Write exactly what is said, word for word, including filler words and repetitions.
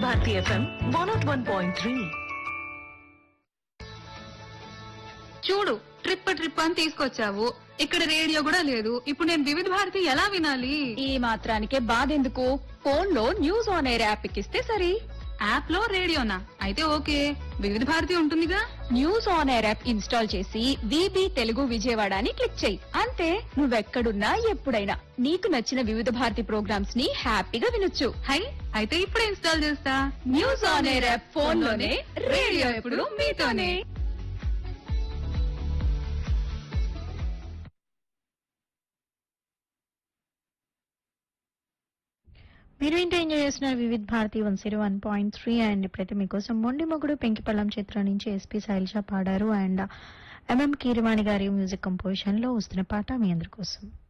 Bharati FM one not one point three. చూడు trip trip అని తీసుకొచ్చావు, ఇక్కడ రేడియో కూడా లేదు. ఇప్పుడు నేను వివిధ భారతి ఎలా వినాలి? ఈ మాత్రానికే బాధెందుకు? ఫోన్ లో న్యూస్ ఆన్ ఎయిర్ యాప్ ఎక్కిస్తే సరి. యాప్ లో రేడియోనా? అయితే ఓకే, వివిధ భారతి ఉంటుందిగా. News on air app install చేసి విబి తెలుగు విజయవాడ అని క్లిక్ చేయి. అంతే, నువ్వెక్కడున్నా ఎప్పుడైనా నీకు నచ్చిన వివిధ భారతి ప్రోగ్రామ్స్ ని హ్యాపీగా వినొచ్చు. హై, అయితే ఇప్పుడే ఇన్స్టాల్ చేస్తా. News on air app phone లోనే, రేడియో ఎప్పుడు మీతోనే. మీరు ఏంటో ఎంజాయ్ చేస్తున్నారు Vividh Bharati one zero one point three. And ఇప్పుడైతే మీకోసం మొండి మొగుడు పెంకిపల్లం చిత్రం నుంచి ఎస్పీ శైలజ పాడారు. అండ్ ఎంఎం కీరవాణి గారి మ్యూజిక్ కంపోజిషన్ లో వస్తున్న పాట మీ అందరి కోసం.